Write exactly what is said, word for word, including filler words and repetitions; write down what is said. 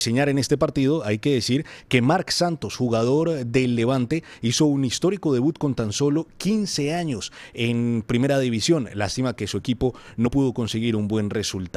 Enseñar en este partido, hay que decir que Marc Santos, jugador del Levante, hizo un histórico debut con tan solo quince años en Primera División. Lástima que su equipo no pudo conseguir un buen resultado.